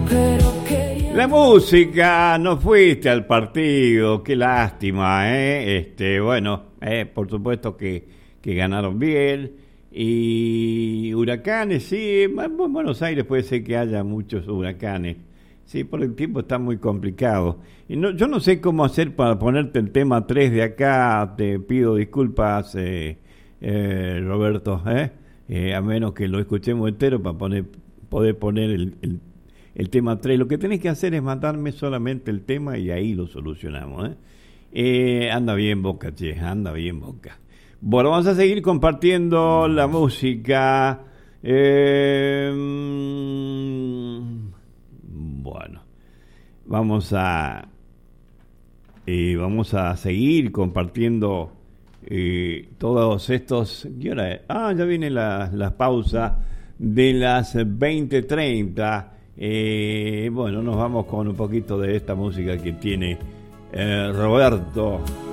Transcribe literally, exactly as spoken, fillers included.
La música, no fuiste al partido, qué lástima, ¿eh? Este, bueno, eh, por supuesto que, que ganaron bien. Y huracanes, sí, en Buenos Aires puede ser que haya muchos huracanes. Sí, por el tiempo está muy complicado. Y no, yo no sé cómo hacer para ponerte el tema tres de acá, te pido disculpas, eh, eh, Roberto, ¿eh? Eh, a menos que lo escuchemos entero para poner, poder poner el, el El tema tres, lo que tenés que hacer es mandarme solamente el tema y ahí lo solucionamos, ¿eh? Eh, anda bien Boca, che, anda bien Boca. Bueno, vamos a seguir compartiendo la música. Eh, bueno, vamos a eh, vamos a seguir compartiendo eh, todos estos. ¿Qué hora es? Ah, ya viene la, la pausa de las veinte treinta. Eh, bueno, nos vamos con un poquito de esta música que tiene eh, Roberto.